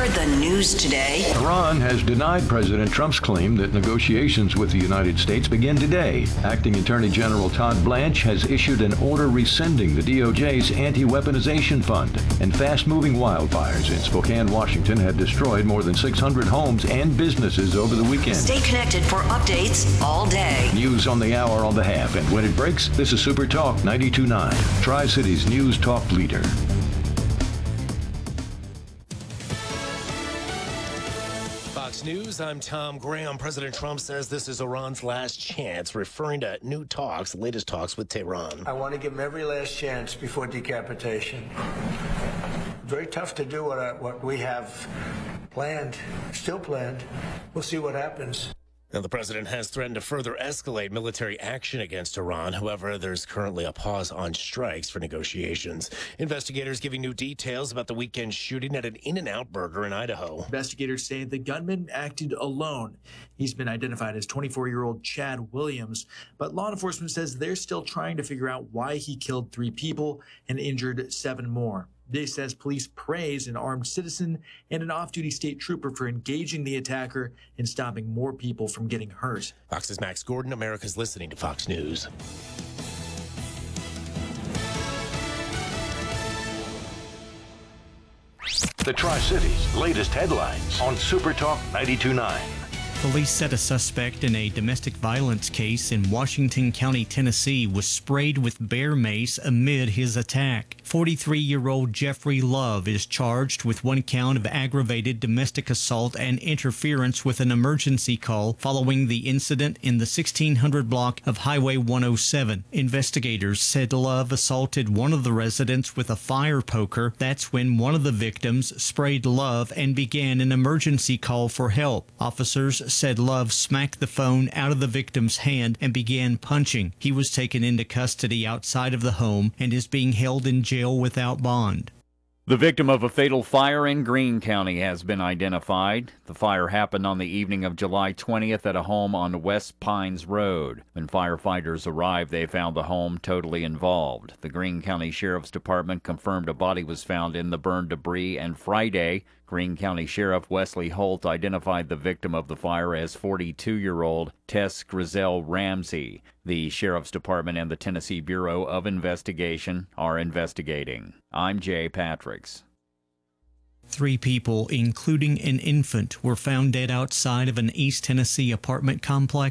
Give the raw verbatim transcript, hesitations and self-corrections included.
Here the news today. Iran has denied President Trump's claim that negotiations with the United States begin today. Acting Attorney General Todd Blanche has issued an order rescinding the D O J's anti-weaponization fund. And fast-moving wildfires in Spokane, Washington have destroyed more than six hundred homes and businesses over the weekend. Stay connected for updates all day. News on the hour on the half. And when it breaks, this is Super Talk ninety-two point nine, Tri-Cities News Talk leader. Fox News, I'm Tom Graham. President Trump says this is Iran's last chance, referring to new talks, latest talks with Tehran. I want to give him every last chance before decapitation. Very tough to do what, I, what we have planned, still planned. We'll see what happens. Now, the president has threatened to further escalate military action against Iran. However, there's currently a pause on strikes for negotiations. Investigators giving new details about the weekend shooting at an In-N-Out Burger in Idaho. Investigators say the gunman acted alone. He's been identified as twenty-four-year-old Chad Williams, but law enforcement says they're still trying to figure out why he killed three people and injured seven more. Day says police praise an armed citizen and an off-duty state trooper for engaging the attacker and stopping more people from getting hurt. Fox's Max Gordon, America's listening to Fox News. The Tri-Cities latest headlines on Super Talk ninety-two point nine. Police said a suspect in a domestic violence case in Washington County, Tennessee, was sprayed with bear mace amid his attack. forty-three-year-old Jeffrey Love is charged with one count of aggravated domestic assault and interference with an emergency call following the incident in the sixteen hundred block of Highway one oh seven. Investigators said Love assaulted one of the residents with a fire poker. That's when one of the victims sprayed Love and began an emergency call for help. Officers said Love smacked the phone out of the victim's hand and began punching. He was taken into custody outside of the home and is being held in jail without bond. The victim of a fatal fire in Greene County has been identified. The fire happened on the evening of July twentieth at a home on West Pines Road. When firefighters arrived, they found the home totally involved. The Greene County Sheriff's Department confirmed a body was found in the burned debris, and Friday, Greene County Sheriff Wesley Holt identified the victim of the fire as forty-two-year-old Tess Grizel Ramsey. The Sheriff's Department and the Tennessee Bureau of Investigation are investigating. I'm Jay Patricks. Three people, including an infant, were found dead outside of an East Tennessee apartment complex